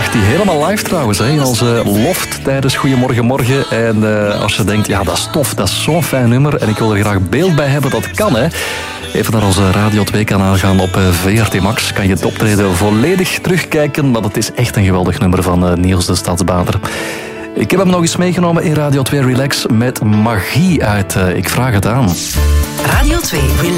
bracht hij helemaal live trouwens, in onze loft tijdens Goedemorgen Morgen. En als je denkt, ja, dat is tof, dat is zo'n fijn nummer en ik wil er graag beeld bij hebben, dat kan, hè. Even naar onze Radio 2-kanaal gaan op VRT Max. Kan je het optreden volledig terugkijken, want het is echt een geweldig nummer van Niels de Stadsbader. Ik heb hem nog eens meegenomen in Radio 2 Relax met Magie uit Ik Vraag Het Aan. Radio 2 Relax.